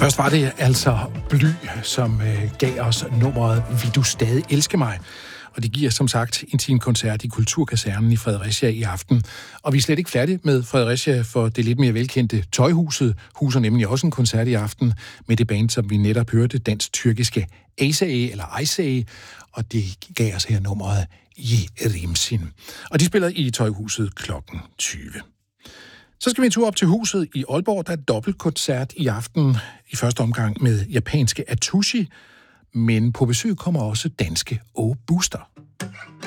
Først var det altså Bly, som gav os nummeret Vil du stadig elske mig? Og det giver som sagt intimkoncert i Kulturkasernen i Fredericia i aften. Og vi er slet ikke færdige med Fredericia, for det lidt mere velkendte Tøjhuset huser nemlig også en koncert i aften med det band, som vi netop hørte, dansk-tyrkiske Asae, eller Asae, og det gav os her nummeret Yerimsin. Og de spiller i Tøjhuset klokken 20. Så skal vi en tur op til huset i Aalborg. Der er dobbeltkoncert i aften i første omgang med japanske Atsushi, men på besøg kommer også danske O Booster.